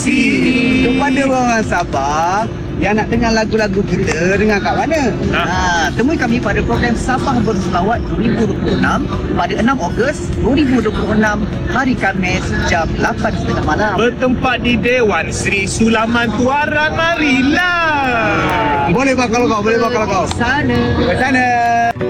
kasih kepada orang Sabah yang nak dengar lagu-lagu kita, dengar kat mana? Temui kami pada program Sabah Berselawat 2026 pada 6 Ogos 2026 hari Khamis jam 8.30 malam. bertempat di Dewan Sri Sulaman Tuaran. Marilah. Boleh bakal kau, boleh bakal kau. Sana. Ke sana.